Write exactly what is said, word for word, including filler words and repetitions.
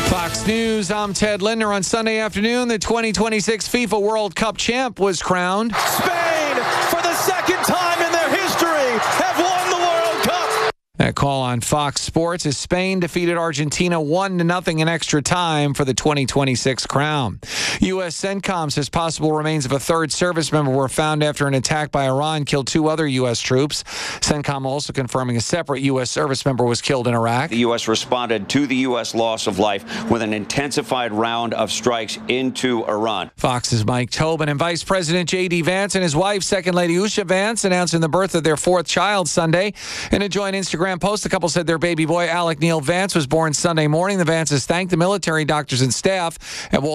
Fox News, I'm Ted Lindner. On Sunday afternoon, the twenty twenty-six FIFA World Cup champ was crowned. Spain, for the second time in their history, have won the World Cup. That call on Fox Sports as Spain defeated Argentina one to nothing in extra time for the twenty twenty-six crown. U S CENTCOM says possible remains of a third service member were found after an attack by Iran killed two other U S troops. CENTCOM also confirming a separate U S service member was killed in Iraq. The U S responded to the U S loss of life with an intensified round of strikes into Iran. Fox's Mike Tobin and Vice President J D. Vance and his wife, Second Lady Usha Vance, announcing the birth of their fourth child Sunday. In a joint Instagram post, the couple said their baby boy, Alec Neil Vance, was born Sunday morning. The Vances thanked the military, doctors, and staff at Walter